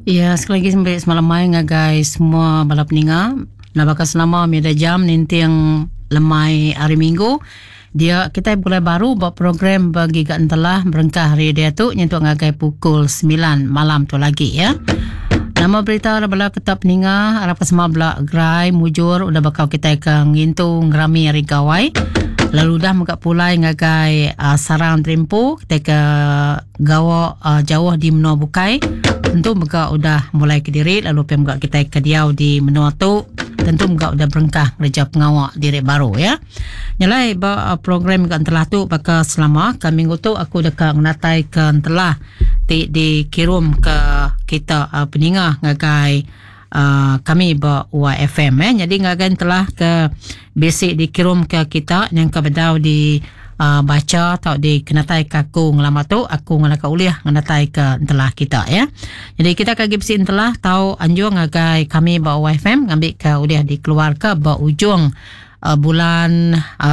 Ya, sekali lagi sampai semalam mai ngagai semua bala peninga. Nak bakal selama mida jam nanti yang lemai hari Minggu. Dia kita mulai baru buat program bagi kat entelah berengkah hari dia tu nyentuh ngagai pukul 9 malam tu lagi ya. Nama berita ada bala ketap peninga harap semua bala gerai mujur udah bakal kita ke ngintu ngerami hari gawai. Lalu dah muka pulai ngagai sarang trimpo kita ke gawa jauh di menua bukai. Tentu muka udah mulai ke diri lalu pergi muka kita ke diau di menua tu. Tentu muka udah berengkah kerja pengawak diri baru ya. Nyalai program ke telah tu bakal selama ke minggu tu aku dekat menatai ke telah dikirim ke kita peninga ngagai kami YFM jadi ngagai telah ke basic dikirim ke kita yang ke bedau di baca atau di kenatai kaku ngelama tu aku ngelaka uliah kenatai ke telah kita ya. Jadi kita kagi besi telah tahu anjur ngagai kami YFM ngambil ke uliah dikeluar ke ujung bulan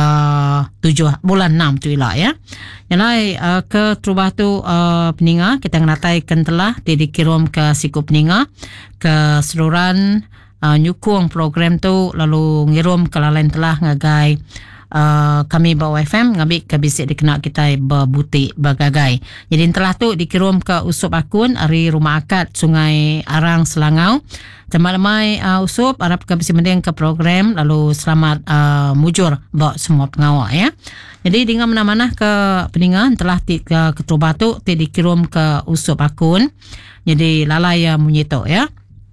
bulan 6 tu ilah ya. Jadi ke terubah tu peninga kita kenatai ke telah dikirim ke siku peninga ke seluruhan nyukung program tu lalu ngirim ke lain telah ngagai kami bawa FM ngambil ke bisik dikena kita berbutik bagagai. Jadi telah tu dikirim ke usup akun hari Rumah Akad Sungai Arang Selangau. Teman-teman usup harap ke bisik mending ke program lalu selamat mujur buat semua pengawal ya. Jadi dengan mana-mana ke peningan telah ke ketua tu dikirim ke usup akun. Jadi lalai munyitok ya.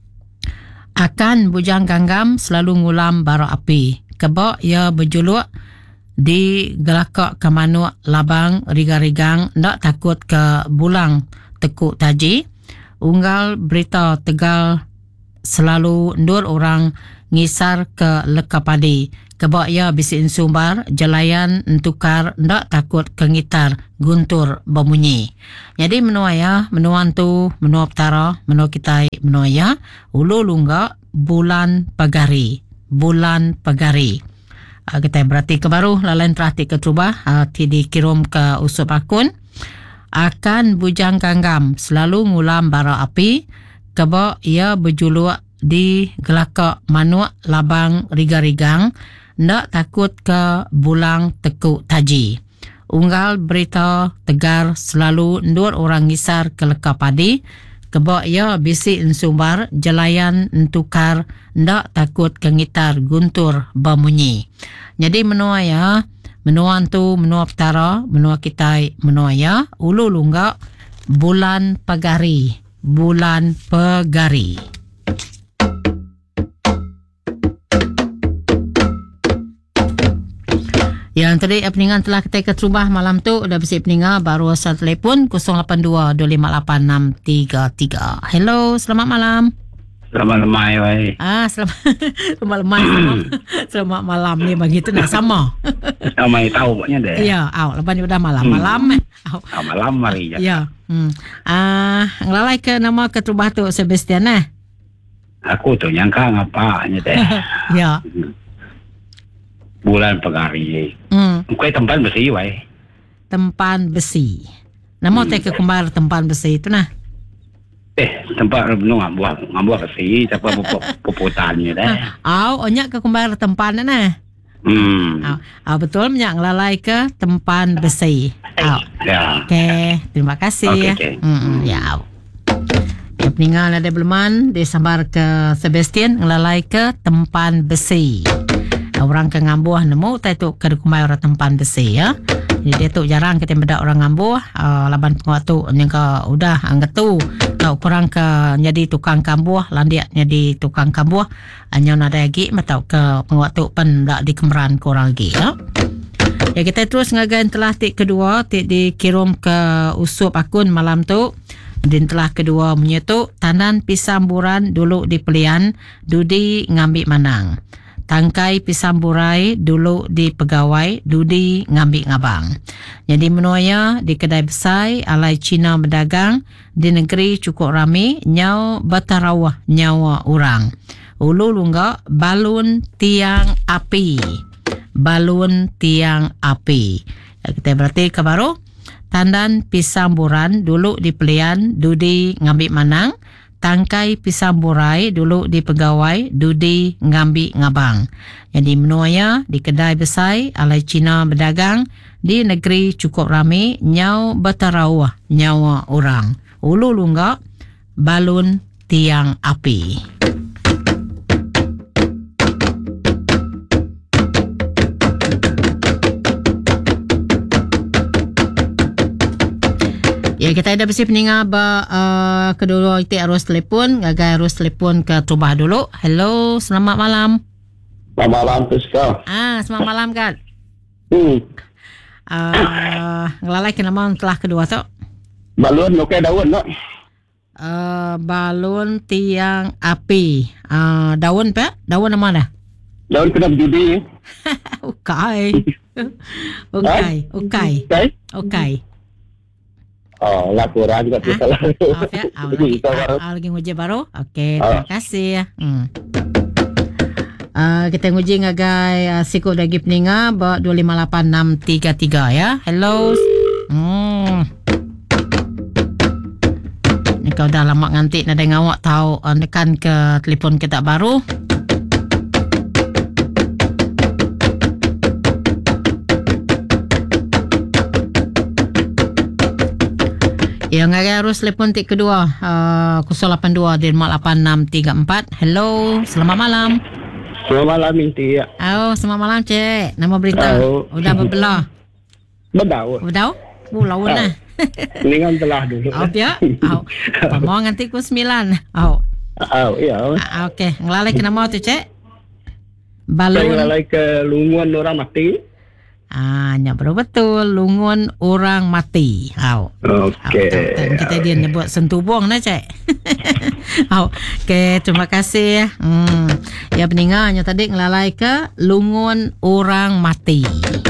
Akan bujang ganggam selalu ngulam bara api. Kebak ia berjuluk di gelakak ke manuk labang rigang-rigang ndak takut ke bulang tekuk taji. Unggal berita Tegal selalu ndur orang ngisar ke leka padi. Kebak ia bisin sumbar jelayan entukar ndak takut ke ngitar guntur bemunyi. Jadi menua ya, menuan tu, menua petara, menua kita menua ya, ulu lungga bulan pagari. Bulan pagari. Kita berarti ke baru lain terhati ke trubah dikirim ke usup akun akan bujang kanggam selalu ngulam bara api kebak ia berjuluk di gelakak manuk labang riga-rigang ndak takut ke bulang tekuk taji. Unggal berita Tegar selalu ndur orang ngisar ke leka padi kebak ia bisik ensumbar jelayan entukar ndak takut ke ngitar guntur bemunyi. Jadi menua ya, menua tu menua petara, menua kita menua ya, ulu lungga bulan pagari, bulan pagari. Yang tadi peningan telah kita ke rumah malam tu udah bersih peningan baru asal telefon 082-258-633. Hello, selamat malam. Selamat lemai, wai. Selamat lemai. Selamat malam ni begitu nak sama. Sama tahu pokoknya deh. Ya, lepas ni udah malam. Malam mari je. Ya. Ngelalai ke nama ketua tu Sebastian Aku tu nyangka ngapanya deh. Ya. Bulan pagari. Kau tempat besi, wai. Tempat besi. Nama ke kembar tempat besi itu nah. Tempat ngambuah besi, siapa puputannya deh. Onyak ke kembar tempat nah. Betul menyak ngelalai ke tempat besi. Ya. Okey, terima kasih. Okay. Ya. Yang peninggal ada beleman disambar ke Sebastian ngelalai ke tempat besi. Orang ke ngambuah nemu tai tu ke kumai orang tempat besi ya. Jadi dia tu jarang kita beda orang ngambuah laban pengwatu yang ke udah angkat tu tau kurang ke jadi tukang kambuah landiak jadi tukang kambuah hanya ada lagi matau ke pengwatu pen dak dikemeran kurang lagi ya. Ya kita terus ngagain telah tik kedua tik dikirim ke usup akun malam tu. Dan telah kedua menyetuk tanan pisamburan dulu di pelian dudi ngambil manang. Tangkai pisamburai dulu di pegawai dudi ngambil ngabang. Jadi menuaya di kedai besar alai Cina berdagang di negeri cukup ramai nyau batarawah nyawa orang. Ulu lungga balun tiang api. Balun tiang api. Kita berarti ke baru tandan pisamburan dulu di pelian dudi ngambil manang. tangkai pisang borai dulu di pegawai dudi ngambi ngabang. Jadi menuaya di kedai besar alai Cina berdagang di negeri cukup ramai nyau bertarawah nyawa orang. Ulu lunggak balun tiang api. Ya, kita ada bersih peningat kedua kita harus telefon. Gagal harus telefon ke Trubah dulu. Hello, selamat malam. Selamat malam, Tuska. Selamat malam, Kak. Ngelalai ke nama telah kedua tu. Balon, okey daun tak? Balon tiang api. Daun apa? Daun nama dah? Daun kena berjudi. Ukai. Ukai. Oh, laporan juga tu salah. Maaf ya. Lagi nguji baru. Okey, terima kasih. Kita nguji ngagai sikut lagi peninga 258633 ya. Hello. Ni kau dah lama ngantik nak dengar awak tahu nekan ke telefon kita baru. Yang harus telefon tik kedua 082 58634. Hello, selamat malam. Selamat malam, Inti. Selamat malam, Cik. Nama berita. Udah berbelah. Berdau? Lawan lah. Dengan telah dulu. Ya. Mau nganti ku 9. Ya. Okey, ngelalai ke nama tu, Cik? Balon. Saya ngelalai ke lunguan orang mati. Nya betul lungun orang mati. Okey. Kita dia buat sentubong nah, Cik. Okey, terima kasih. Ya peninggalnya tadi ngelalai ke lungun orang mati.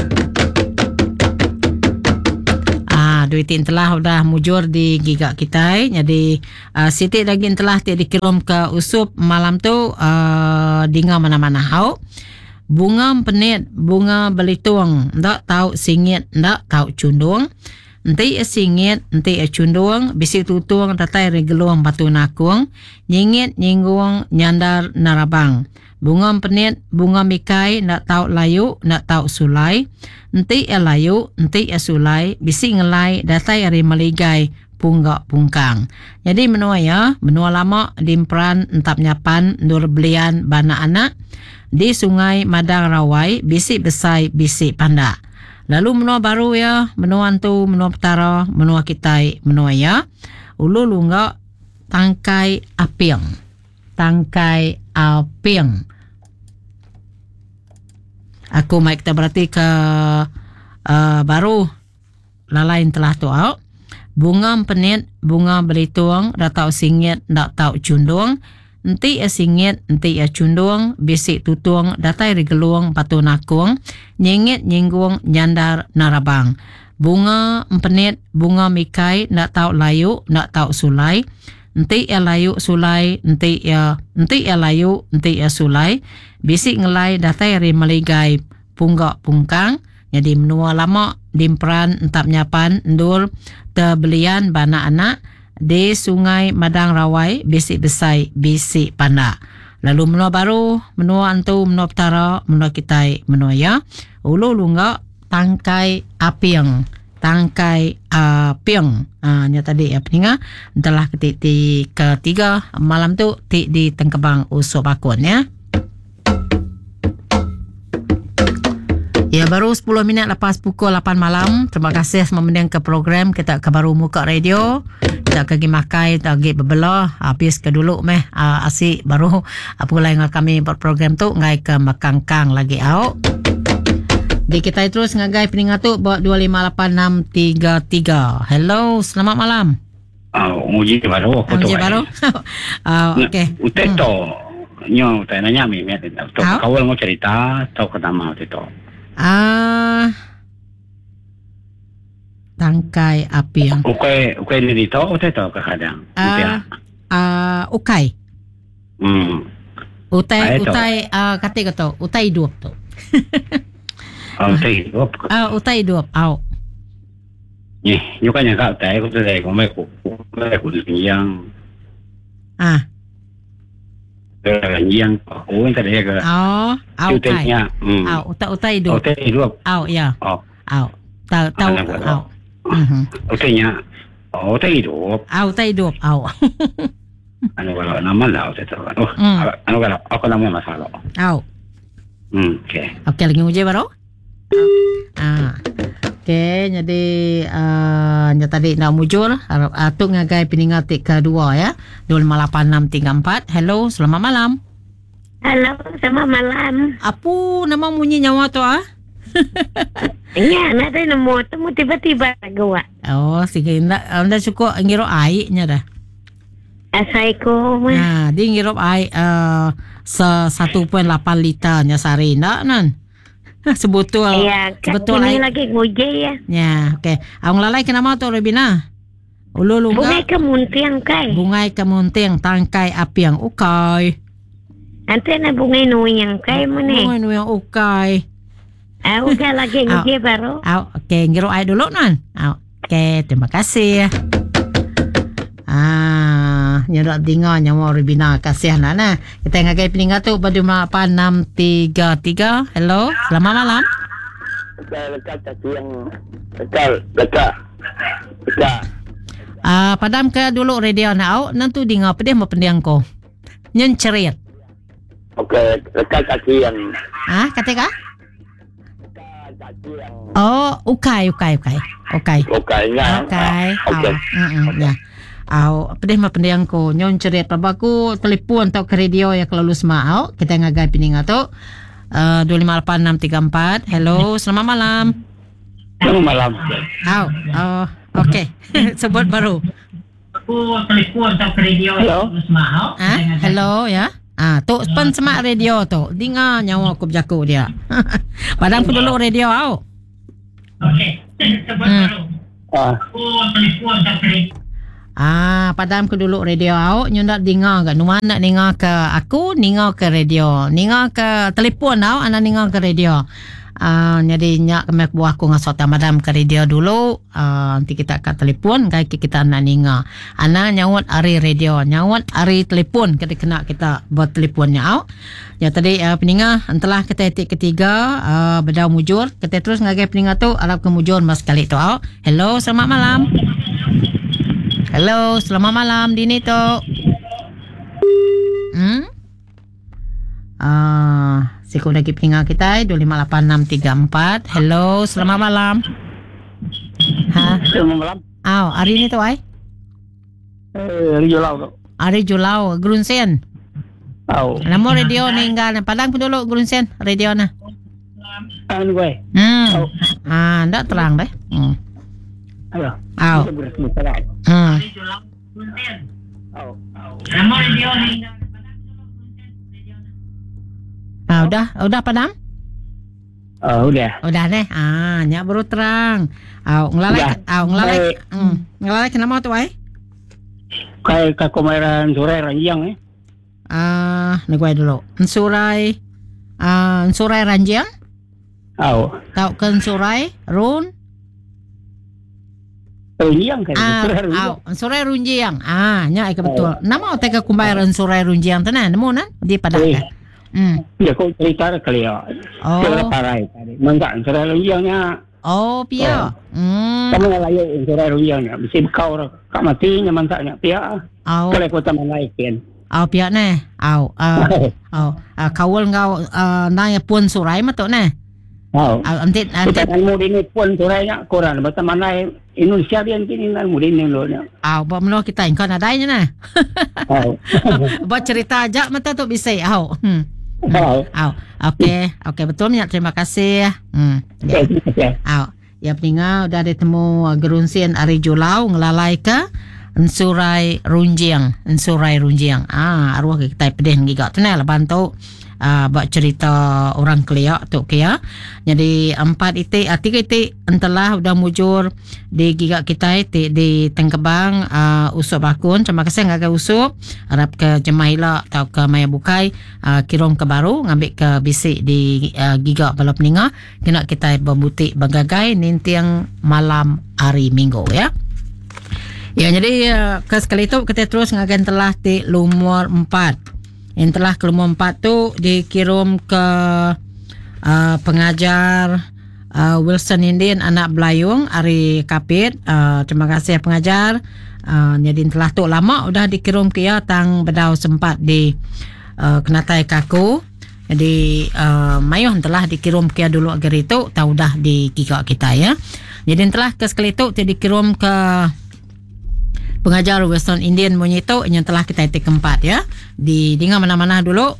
Duitin telah udah mujur di gigak kita. Jadi Siti lagi telah dikirim ke usup malam tu dinga mana-mana. Bunga penit, bunga belitung, ndak tahu singit, ndak tahu cundung. Nanti singit, nanti cundung, bisi tutung tatai regeluang batu nakung, nyingit nyinggung nyandar narabang. Bunga penit, bunga mikai, ndak tahu layu, ndak tahu sulai. Nanti layu, nanti sulai, bisi ngelai datai ari maligai punggak pungkang. Jadi menua lama dimperan entap nyapan nur belian bana anak. Di Sungai Madang Rawai, bisik besai, bisik panda. Lalu menua baru ya, menua antu, menua petara, menua kitai, menua ya. Ulu lunggak tangkai apiang. Tangkai apiang. Aku mai kita berarti ke baru lalain telah tu out. Bunga penit, bunga belitung, dah tahu singit, dah tahu cundung. Nanti singit, nanti cundung, bisik tutung, datai regeluang patu nakung, nyingit nyinggung nyandar narabang. Bunga penit, bunga mikai, nak tahu layu, nak tahu sulai. Nanti layu sulai, nanti layu, nanti sulai. Bisik ngelai datai ri maligai punggak pungkang. Jadi menua lama dimperan entap nyapan ndur tebelian bana anak. Di Sungai Madang Rawai, bisik besai, bisik panda. Lalu menua baru, menua antu, menua petara, menua kitai, menua ya. Ulu lunggak tangkai apiang. Tangkai apiang. Nya tadi ya peninga. Telah ketiga malam tu di Tengkebang Usop Akun ya. Ya, baru 10 minit lepas pukul 8 malam. Terima kasih memandang ke program kita ke baru muka radio. Kita pergi makai, kita pergi berbelah. Habis ke dulu asik baru pulai dengan kami buat program tu ngai ke Makangkang lagi out. Di kita terus ngagai peningat tu buat 258633. Hello, selamat malam. Uji baru aku tu. Uji baru. Okey. Utek to. Nyo tanya mi tu. Kawal mau cerita tau ketama tu. Tangkai api yang Ukai ni dito o teto kadang. Ukai. Utai kata kata utai hidup tu. Utai hidup. Utai hidup. Ni, yo kanya ka utai ko tu dai ko me ko yang. Ah. Ranjiang aku tadi ke. Oh, au kai. Cutenya. Au, utai hidup. Otai hidup. Au, ya. Oh. Au. Tahu Anak gua. au. Mhm. Otainya. Otai hidup. Au, utai hidup. Au. Ano kalau nama lah otai tu. Oh, ano kalau aku nama masalah. Au. Okay. Okey, lagi uji baru? Okey, jadi nya tadi nak mujur atuk ngagai peningatik kedua ya. 258634. Hello, selamat malam. Halo, selamat malam. Apa nama munyi nyawa tu ah? Ya, nanti nemu temu tiba-tiba gua. Oh, sige anda cukup ngiro airnya dah. Assalamualaikum. Nah, dia ngirup air 1.8 liternya sehari nak nan. Sebetul. Ya, sebetul ini air. lagi nguji ya. Ya, okey. Ang lalai kenapa tu Rebina? Ulu Bungai kemuntiang kai. Bungai kemuntiang tangkai api yang ukai. Nanti na bungai nuyang kai mo ni. Bungai nu yang ukai. Udah lagi nguji baru. Okey, ngirup air dulu nan. Okey, terima kasih. Nyerak dengar nyawa Rebina kasih Nana. Kita ngagai peningat tu pada 8633. Hello, selamat malam. Lekat. Padam ke dulu radio nak nanti dengar pedih mau pendiang ko. Nyen cerit. Okey, lekat kaki yang. Kata Oh, ukai. Okey, ya. Okay. Okey. Ya. Pedih mah pendiang ko. Nyon cerit pabaku telefon atau ke radio ya kalau lu semau. Kita ngagai peningat tu. 258634. Hello, selamat malam. Selamat malam. Okey. Sebut baru. Aku telefon atau ke radio. Hello. Hello ya. Tu pen semak radio tu. Dengar nyawa aku berjaku dia. Padang aku dulu radio Okey. Sebut baru. Aku telefon atau ke radio. Padam aku dulu radio nyo nak dengar ke nuan nak dengar ke aku dengar ke radio dengar ke telefon ana dengar ke radio jadi nyak kemek buah aku ngasot madam ke radio dulu nanti kita kat telefon kai kita nak dengar ana nyawat ari radio nyawat ari telefon kena kita buat telefonnya ya tadi peninga entelah kita etik ketiga bedau mujur kita terus ngagai peninga tu arab ke mujur mas kali tu hello selamat malam. Hello, selamat malam Dini tu. Siku lagi peninggal kita 258634. Hello, selamat malam. Selamat malam. Hari ni tu ai? Julau tu. Hari Julau, Grunsen. Nama radio ni enggak padang dulu Grunsen radio na. Gue. Ndak terang deh. Ayo. Udah padam? Udah nih. Nyak baru terang. Ngelalai kenapa tu ai? Kayak kakomeran surai ranjang Nagway dulu. Surai ranjang? Tau kan surai run? Runjiang kan? Surai runjiang. Nya ika betul. Nama teka kumbayaran surai runjiang tanan. Nemu nan di padang ka. Ya kau cerita kali ya. Surai parai tadi. Mangga surai runjiangnya. Pia. Kamu layu surai runjiangnya. Mesti kau kak mati nyaman taknya pia. Kalau kau taman lain kan. Pia ne. Kawal ngau naya pun surai mato ne. Antit kita mudi ni pun surainya koran bata manai Indonesia dia kini nan mudi ni lo nya. Ba meno kita ingkan adanya na. Ba cerita aja mata tu bisa Okey betul nya terima kasih. Ya peninga udah ditemu Gerunsian Ari Julau ngelalai ke Ensurai Runjiang. Arwah kita pedih giga tu lah bantu buat cerita orang Kelia tu ya. Jadi 4 tiga itik entelah udah mujur di gigak kita di Tengkebang usuk bakun. Terima kasih ngagai usuk harap ke Jemaila atau ke Maya Bukai kirom ke baru ngambil ke bisik di gigak bala peninga kena kita berbutik bagagai nintiang malam hari Minggu ya. Ya, jadi ke sekali tu kita terus ngagen telah di lumur 4. Yang telah ke lumur 4 tu dikirim ke pengajar Wilson Indian anak Belayung Ari Kapit. Terima kasih pengajar. Jadi telah tu lama udah dikirim ke ya tang bedau sempat di kenatai kaku. Jadi mayuh telah dikirim ke dulu agar itu tahu dah di kika kita ya. Jadi telah ke sekali tu dikirim ke pengajar Western Indian Monyito yang telah kita itik keempat ya. Di dengar mana-mana dulu.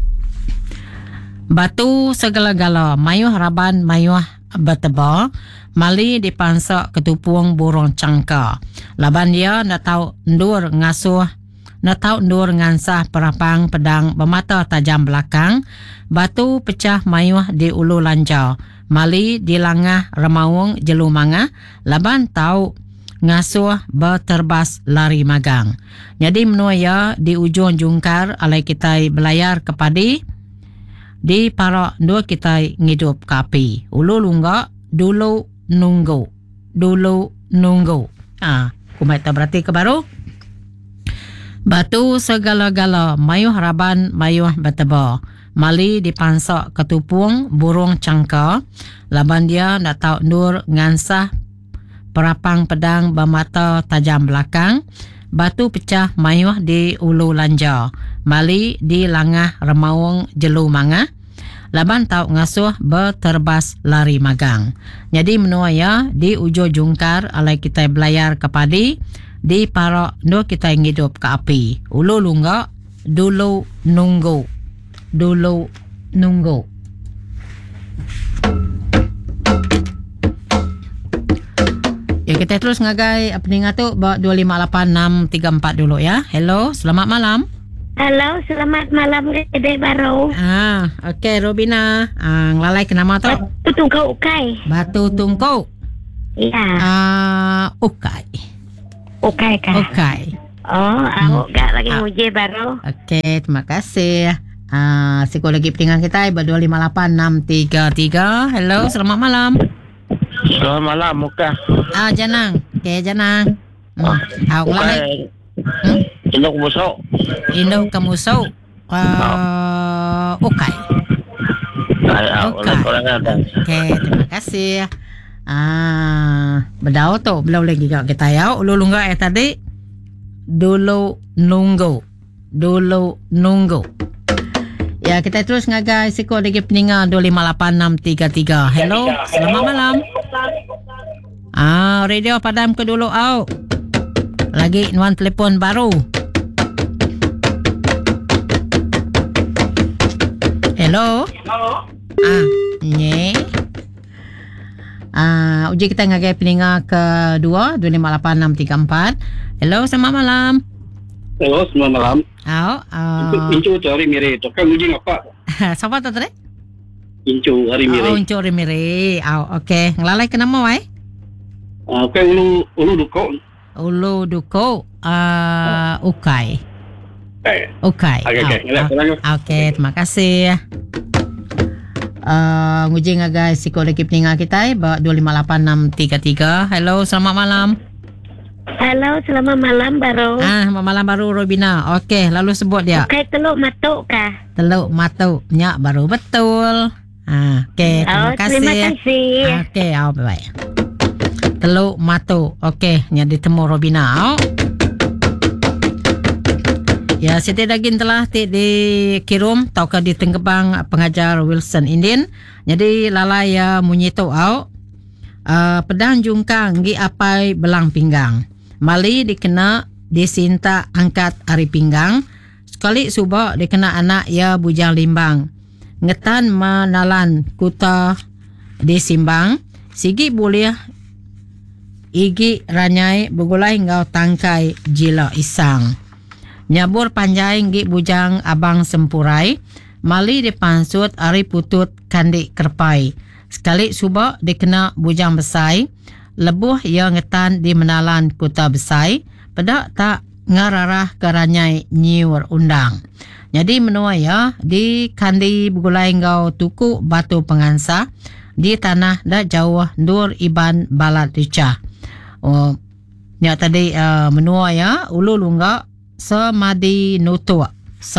Batu segala-gala mayuh raban mayuh berteba mali dipansak ketupuang burung cangka. Laban dia nak tahu ndur ngasuh nak tahu ndur ngansah perapang pedang bermata tajam belakang. Batu pecah mayuh di ulu lanjau mali dilangah remawung jelu manga. Laban tahu ngasuh berterbas lari magang. Jadi menuaya di ujung jungkar alai kita belayar ke padi. Di parak dua kita ngidup kapi. Ulu lungga dulu nunggu. Dulu nunggu. Kumai tak berarti ke baru. Batu segala-gala mayuh raban mayuh berteba. Mali dipansak ketupung burung cangka. Laban dia nak tahu nur ngansah perapang pedang bermata tajam belakang. Batu pecah mayuh di ulu lanja. Mali di langah remawung jelu manga. Laban tahu ngasuh berterbas lari magang. Jadi menuaya di ujung jungkar alai kita belayar ke padi. Di parak no kita ngidup ke api. Ulu lungga dulu nunggu. Dulu nunggu. Ya, kita terus ngagai peningat tu 258-634 dulu ya. Hello, selamat malam. Halo, selamat malam Dede Baru. Okey Robina. Ngelalai ke nama tu? Batu Tungkau Ukai. Batu Tungkau. Ya. Ukai. Ukai kah? Ukai. Oh, awak gak lagi nguji Baru. Okey, terima kasih. Psikologi peningat kita 258-633. Hello, selamat malam. Selamat malam, Muka. Janang. Okey, Janang. Ngelalai. Indok Musok. Indok Musok. Ukai. Okey, terima kasih. Bedau tu belum lagi kita ya. Ulu lungga tadi dulu nunggu. Ya, kita terus ngagai psikologi peningat 258-633. Hello, selamat malam. Radio padam ke dulu lagi nuan telefon baru. Hello. Nye. Uji kita ngagai peningat kedua 258-634. Hello, selamat malam. Hello, selamat malam. Incu hari mire tu kan uji apa? Siapa tu tadi? Incu hari mire. Incu hari mire. Okey, ngelalai ke nama wai? Kan ulu duko. Ulu duko. Ukai. Ukai. Okey, terima kasih. Nguji ngagai psikologi peningat kita 258-633. Hello, selamat malam. Halo, selamat malam Baru. Selamat malam Baru Robina. Okey, lalu sebut dia. Okey, Teluk Matuk kah? Teluk Matuk. Nyak Baru betul. Okey, terima kasih. Terima kasih. Okey, bye-bye. Teluk Matuk. Okey, nyak ditemu Robina. Ya, Siti Daging telah dikirim tau ke di Tenggebang pengajar Wilson Indian. Jadi lalai munyito pedang jungkang gi apai belang pinggang. Mali dikena disinta angkat ari pinggang. Sekali suba dikena anak ya bujang limbang. Ngetan menalan kuta disimbang. Sigi boleh igi ranyai begulai ngau tangkai jila isang. Nyabur panjai gi bujang abang sempurai. Mali dipansut ari putut kandi kerpai. Sekali suba dikena bujang besai. Lebuh ia ngetan di menalan kuta besai. Pedak tak ngararah keranyai nyiur undang. Jadi menua ya di kandi begulai ngau tuku batu pengansa. Di tanah dak jauh dur iban balat ricah. Ya tadi menua ya ulu lungga Samadhi Nutua.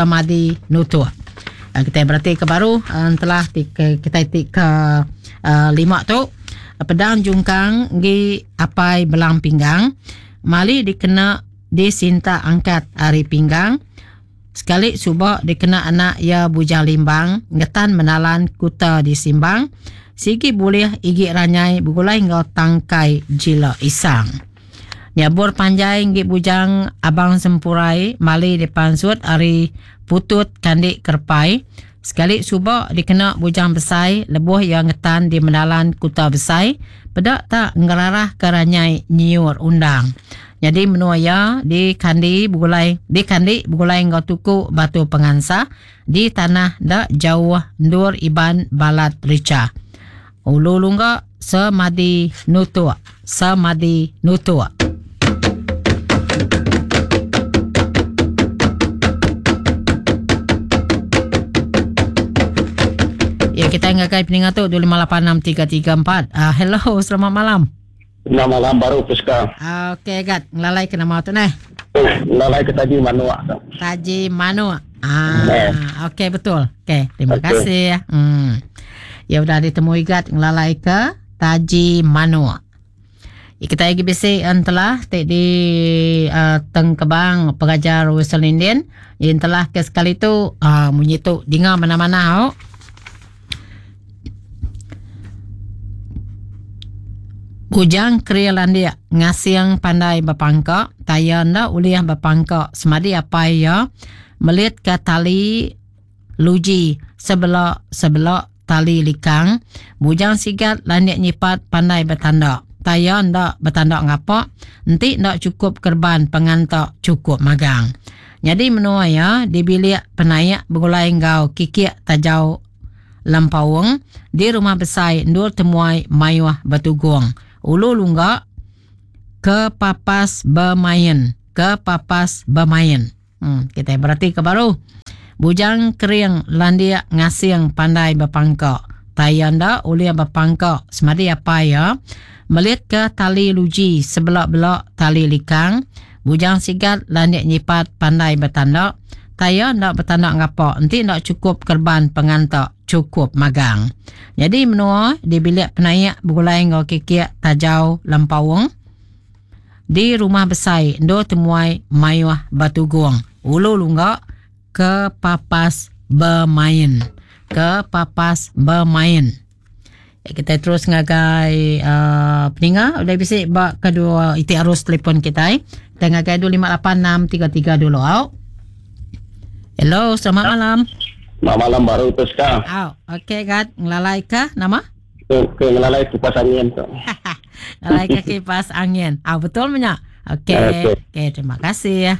Kita berarti ke baru telah kita ke 5 tu pedang jungkang gi apai belang pinggang mali dikena disinta angkat hari pinggang sekali subak dikena anak ya bujang limbang ngetan menalan kuta disimbang sigi boleh igi ranyai bugulai ngau tangkai jila isang nyabur panjai ngi bujang abang sempurai mali depan sud hari putut kandik kerpai sekali subak dikena bujang besai lebuh yang ngetan di menalan kuta besai pedak tak ngerarah keranyai nyiur undang jadi menua ya di kandi bugulai ngau tuku batu pengansa di tanah dak jauh ndur iban balat rica ulu lungga Samadhi Nutua. Ya kita ngakai peningat tu 25863334. Hello, selamat malam. Selamat malam baru Puska. Okey gat, ngelalai ke nama tu Lalai ke Taji Manua. Taji Manua. Okey betul. Okey, terima kasih ya. Ya udah ditemui gat ngelalai ke Taji Manua. Kita lagi bisik telah di Tengkebang pengajar Western Indian yang telah ke sekali tu bunyi tu dengar mana-mana Bujang Krialandia ngasiang pandai bapangka tayanda uliah bapangka semadi apa ya melit ke tali luji sebelah tali likang bujang sigat landia nyipat pandai bertanda tayanda bertanda ngapa nanti ndak cukup kerban pengantak cukup magang jadi menua ya di bilik penayak begulai ngau kikik tajau lampawang di rumah besai ndur temuai mayuah batugong ulu lungga ke papas bermain. Kita berarti ke baru bujang kering landia ngasing pandai bapangka tayanda ulia bapangka semadi apa ya melit ke tali luji sebelak-belak tali likang bujang sigat landia nyipat pandai bertanda tayanda bertanda ngapa nanti nak cukup kerban pengantak cukup magang. Jadi menua di bilik penayak begulai ngau kikik tajau lampawang di rumah besai ndo temuai mayuah batugong ulu lungga ke papas bermain. Kita terus ngagai peninga udah bisik bak kedua iti arus telefon kita kita ngagai 258633 dulu Hello, selamat malam. Malam baru Puska. Okey gat ngelalai ke nama? Ngelalai kipas angin tu. Ngelalai ke kipas angin. Betul punya. Okey, terima kasih ya.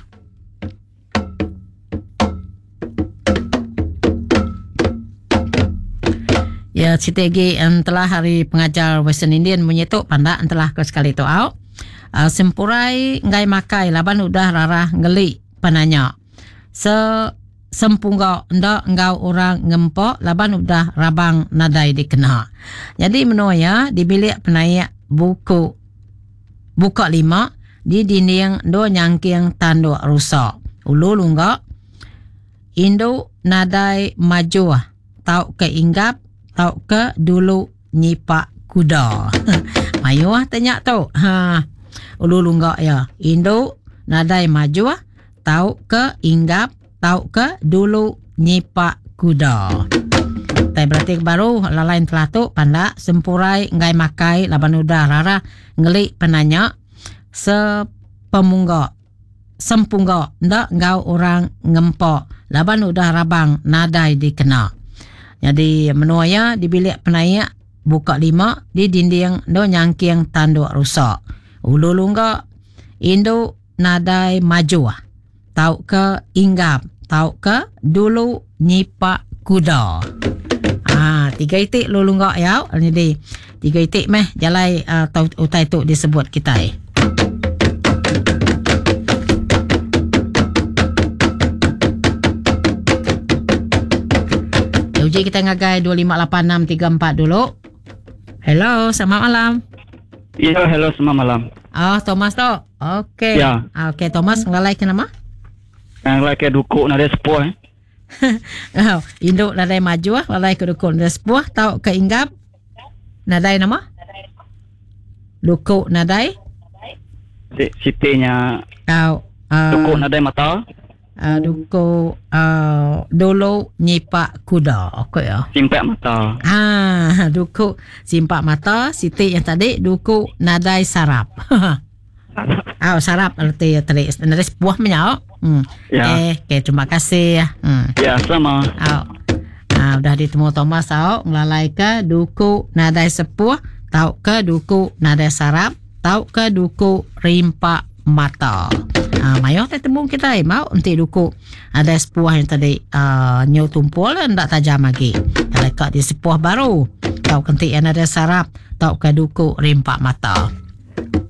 Ya, CTG telah hari pengajar Western Indian menyetuk pandak telah ke sekali tu sempurai ngai makai laban udah rarah ngeli penanya. Sempungga ndak ngau orang ngempok laban udah rabang nadai dikena. Jadi menua ya di bilik penayak buka 5 di dinding do nyangking tanduk rusak. Ulu lungga Indo nadai maju tau ke inggap tau ke dulu nyipak kuda. Mayuah tanya tu. Ulu lungga ya Indo nadai maju tau ke inggap tau ke dulu nyipak kuda. Tai berarti baru lalain telah tu pandak sempurai ngai makai laban udah rara ngelik penanya sempungga ndak ngau orang ngempok laban udah rabang nadai dikena. Jadi menua ya di bilik penayak buka 5 di dinding do nyangking tanduk rusak. Ulu lungga Indo nadai maju tau ke inggap tau ke dulu nyipak kuda. 3 itik lu lunggak ya. Jadi 3 itik meh jalai tau utai tu disebut kita. Uji kita ngagai 258634 dulu. Hello, selamat malam. Ya, hello, selamat malam. Oh, Thomas tu. Okey. Ya. Okey, Thomas ngalai ke nama? Yang lagi dukuk nada sepuh. Oh, induk nadai maju ngalai ke dukuk nadai sepuh tau ke inggap. Nadai nama? Dukuk nadai? Sitinya Tau dukuk nada mata. dukuk dulu nyipak kuda. Okey ya. Simpak mata. Dukuk simpak mata. Siti yang tadi dukuk nadai sarap. Sarap arti tadi nadai sepuh punya. Ya. Okay, terima kasih ya. Ya, sama. Udah ditemu Thomas ngelalai ke dukuk nadai sepuh, tau ke dukuk nadai sarap, tau ke dukuk rimpak mata. Mayo temu kita mau nanti dukuk ada sepuh yang tadi nyu tumpul ndak tajam lagi. Kalau kat di sepuh baru, tau nanti yang ada sarap, tau ke dukuk rimpak mata.